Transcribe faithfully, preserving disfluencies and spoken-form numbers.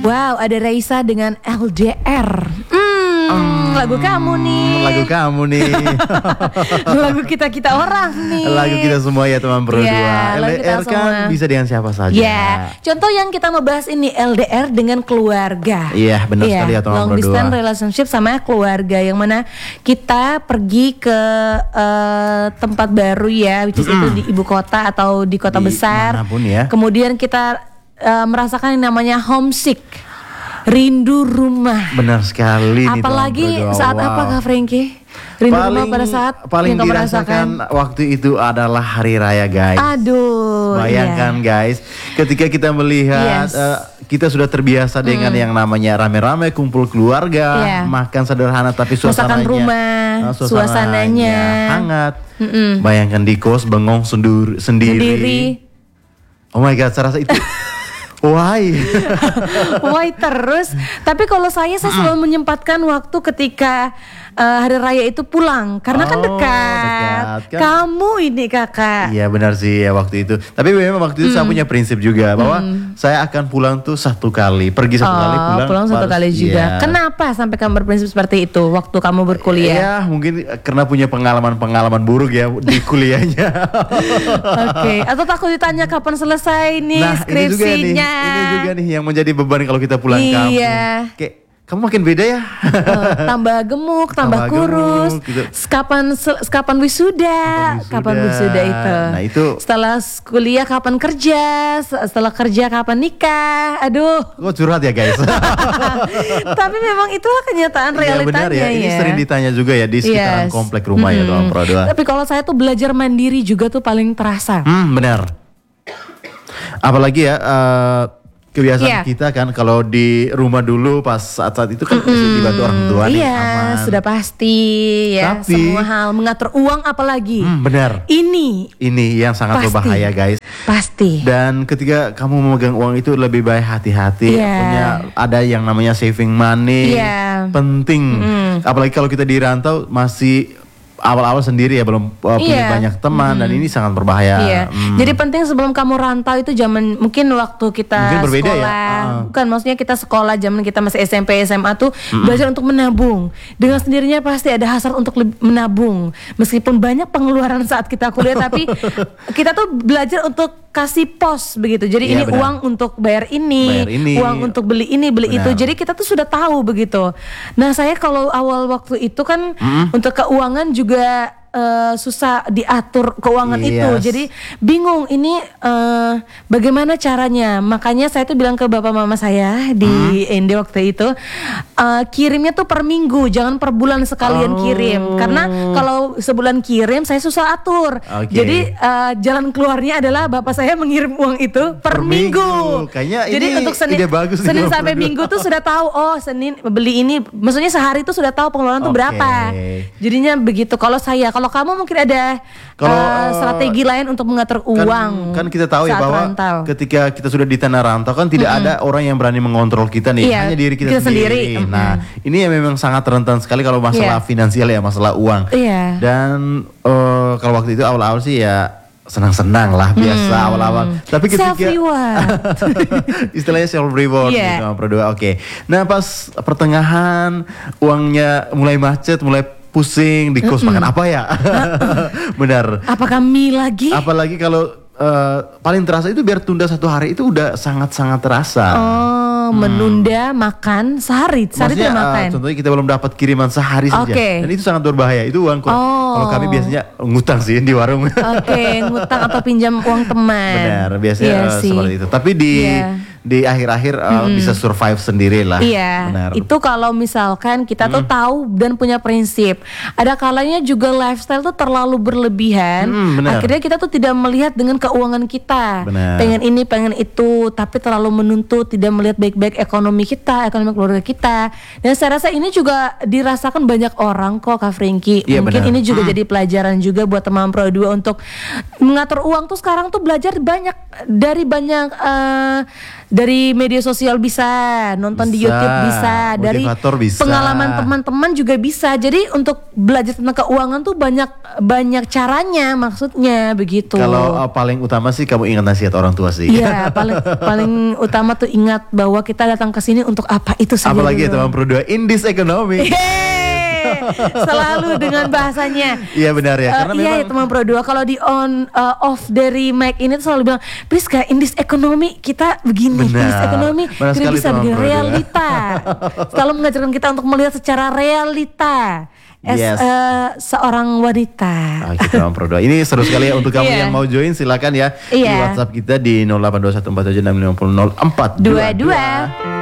Wow, ada Raisa dengan L D R. Hmm, hmm lagu kamu nih. Lagu kamu nih. Lagu kita-kita orang nih. Lagu kita semua ya teman Pro Ya, dua. L D R kan semua. bisa dengan siapa saja. Ya, contoh yang kita mau bahas ini L D R dengan keluarga. Iya, benar sekali ya teman Long Pro dua. distance relationship sama keluarga, yang mana kita pergi ke uh, tempat baru ya, which is Mm-mm. itu di ibu kota atau di kota Di besar. manapun ya. Kemudian kita uh, merasakan yang namanya homesick, rindu rumah. Benar sekali nih Apalagi teman Pro dua. saat Wow. apa Kak Frankie? Rindu rumah pada saat paling yang kamu dirasakan rasakan? waktu itu adalah hari raya, guys. Aduh, Bayangkan iya. guys, ketika kita melihat Yes. uh, kita sudah terbiasa dengan yang namanya rame-rame kumpul keluarga, Yeah. makan sederhana tapi suasananya Masakan rumah, uh, suasananya hangat. Mm-mm. Bayangkan di kos bengong sendur, sendiri. Sendiri. Oh my god, saya rasa itu why? Why terus? Tapi kalau saya saya selalu menyempatkan waktu ketika uh, hari raya itu pulang, karena kan Oh, dekat. dekat, kan? Kamu ini kakak. Iya benar sih ya waktu itu. Tapi memang waktu itu saya punya prinsip juga bahwa saya akan pulang tuh satu kali, pergi satu Oh, kali, pulang, pulang satu baru- kali juga. Iya. Kenapa sampai kamu berprinsip seperti itu waktu kamu berkuliah? Ya mungkin karena punya pengalaman-pengalaman buruk ya di kuliahnya. Oke, atau takut ditanya kapan selesai nih Nah ini juga nih, skripsinya? ini juga nih yang menjadi beban kalau kita pulang Iya. kampung. Kayak kamu makin beda ya. Oh, tambah gemuk, tambah, Tambah kurus. gemuk, gitu. Kapan sel- kapan wisuda? Kapan Kapan wisuda. wisuda itu? Nah, itu- Setelah kuliah kapan kerja? Setelah kerja kapan nikah? Aduh. Kok curhat ya guys? Tapi memang itulah kenyataan Iya realitanya benar ya. Ini ya. sering ditanya juga ya di sekitaran Yes. komplek rumah ya Mm-mm. teman Pro dua. Tapi kalau saya tuh belajar mandiri juga tuh paling terasa. Hmm benar. Apalagi ya eh, kebiasaan Iya. kita kan kalau di rumah dulu pas saat-saat itu kan masih dibantu orang tua nih Iya, aman. sudah pasti ya. Tapi- Semua hal mengatur uang apalagi. Hmm, benar. Ini Ini yang sangat Pasti. berbahaya guys. pasti. Dan ketika kamu memegang uang itu lebih baik hati-hati. Iya. Punya ada yang namanya saving money. Iya. Penting. Apalagi kalau kita di rantau masih awal-awal sendiri ya belum uh, punya Iya. banyak teman dan ini sangat berbahaya. Iya. Hmm. Jadi penting sebelum kamu rantau itu zaman mungkin waktu kita Mungkin berbeda ya. sekolah, Ah. bukan maksudnya kita sekolah zaman kita masih S M P S M A tuh belajar untuk menabung. Dengan sendirinya pasti ada hasrat untuk leb- menabung. Meskipun banyak pengeluaran saat kita kuliah tapi kita tuh belajar untuk kasih pos begitu. Jadi Iya, ini benar. uang untuk bayar ini, Bayar ini. uang untuk beli ini, beli itu. Benar. Jadi kita tuh sudah tahu begitu. Nah, saya kalau awal waktu itu kan untuk keuangan juga eh, susah diatur keuangan itu. Yes. Jadi bingung ini eh, bagaimana caranya. Makanya saya tuh bilang ke bapak mama saya di N D waktu itu, eh, kirimnya tuh per minggu, jangan per bulan sekalian Oh. kirim. Karena kalau sebulan kirim saya susah atur. Oke. Jadi eh, jalan keluarnya adalah bapak saya mengirim uang itu per, Per minggu. minggu. Kayaknya Jadi ini untuk Senin, ide bagus nih, Senin Bapak sampai berdua. Minggu tuh sudah tahu. Oh, Senin beli ini, maksudnya sehari tuh sudah tahu pengeluaran tuh Oke. berapa. Jadinya begitu. Kalau saya, kalau kamu mungkin ada Kalau, eh, strategi lain untuk mengatur Kan, uang. kan kita tahu ya saat bahwa rantau. ketika kita sudah di tanah rantau kan tidak ada orang yang berani mengontrol kita nih, Iya, hanya diri kita, kita sendiri. sendiri. Nah, ini yang memang sangat rentan sekali kalau masalah Iya. finansial ya, masalah uang. Iya. Dan eh, kalau waktu itu awal-awal sih ya senang-senang lah biasa Hmm. awal-awal. Tapi ketika Self reward. istilahnya self reward Iya. gitu sama Pro dua. Oke. Nah, pas pertengahan uangnya mulai macet, mulai pusing di kos makan apa ya? Benar. Apakah mie lagi? Apalagi kalau eh, paling terasa itu biar tunda satu hari itu udah sangat-sangat terasa. Oh, menunda makan sehari, sehari Maksudnya tidak eh, makan. contohnya kita belum dapat kiriman sehari saja. Oke. Dan itu sangat berbahaya. Itu uang kur- Oh. Kalau kami biasanya ngutang sih di warung. Oke, ngutang atau pinjam uang teman. Benar, biasanya Iya eh, sih. seperti itu. Tapi di Iya. di akhir-akhir eh, bisa survive sendiri lah. Iya, Benar. itu kalau misalkan kita tuh tahu dan punya prinsip. Ada kalanya juga lifestyle tuh terlalu berlebihan. Hmm, benar. Akhirnya kita tuh tidak melihat dengan keuangan kita. Benar. Pengen ini, pengen itu, tapi terlalu menuntut, tidak melihat baik-baik ekonomi kita, ekonomi keluarga kita. Dan saya rasa ini juga dirasakan banyak orang kok, Kak Frankie. Iya, Mungkin benar. ini juga jadi pelajaran juga buat teman Pro dua untuk mengatur uang tuh sekarang tuh belajar banyak dari banyak eh, dari media sosial bisa, nonton di Bisa, YouTube bisa, dari motivator bisa. pengalaman teman-teman juga bisa. Jadi untuk belajar tentang keuangan tuh banyak banyak caranya, maksudnya begitu. Kalau uh, paling utama sih kamu ingat nasihat orang tua sih. Iya, paling paling utama tuh ingat bahwa kita datang ke sini untuk apa itu saja. Apalagi ya dulu. teman Pro dua Indis Ekonomi. Yeay, selalu dengan bahasanya. Iya benar ya, Eh, karena iya memang ya teman Pro dua, kalau di on uh, off dari mic ini tuh selalu bilang, Priska, Indis Ekonomi kita begini, Benar. Indis Ekonomi Benar kita sekali, bisa teman begini, Pro dua. realita. Selalu mengajarkan kita untuk melihat secara realita as Yes. uh, seorang wanita. Oke teman Pro dua. Ini seru sekali ya untuk kamu Iya. yang mau join, silakan ya di Iya. WhatsApp kita di nol delapan dua satu empat tujuh enam lima nol nol empat Dua dua.